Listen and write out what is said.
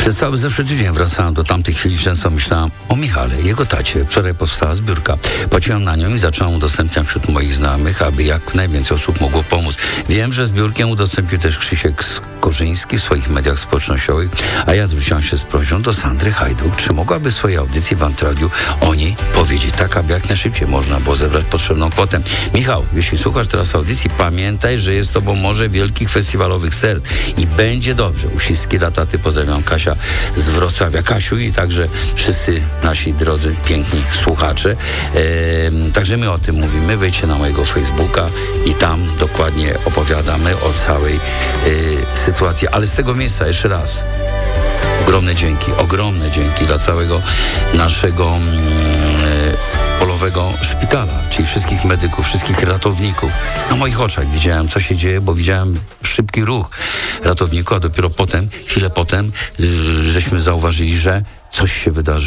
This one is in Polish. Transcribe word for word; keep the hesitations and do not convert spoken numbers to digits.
Przez cały zeszły tydzień wracałem do tamtych chwili, często myślałem o Michale, jego tacie. Wczoraj powstała zbiórka. Płaciłem na nią i zacząłem udostępniać wśród moich znajomych, aby jak najwięcej osób mogło pomóc. Wiem, że zbiórkę udostępnił też Krzysiek Skorzyński w swoich mediach społecznościowych, a ja zwróciłem się z prośbą do Sandry Hajduk, czy mogłaby w swojej audycji w Antradiu o niej powiedzieć, tak aby jak najszybciej można było zebrać potrzebną kwotę. Michał, jeśli słuchasz teraz audycji, pamiętaj, że jest z tobą morze wielkich festiwalowych serc i będzie dobrze. Uściski dla taty, pozdrawiam Kasia z Wrocławia. Kasiu i także wszyscy nasi drodzy, piękni słuchacze. Eee, także my o tym mówimy. Wejdźcie na mojego Facebooka i tam dokładnie opowiadamy o całej e, sytuacji. Ale z tego miejsca jeszcze raz ogromne dzięki, ogromne dzięki dla całego naszego mm, polowego szpitala, czyli wszystkich medyków, wszystkich ratowników. Na moich oczach widziałem, co się dzieje, bo widziałem szybki ruch ratowników, a dopiero potem, chwilę potem, yy, żeśmy zauważyli, że coś się wydarzy.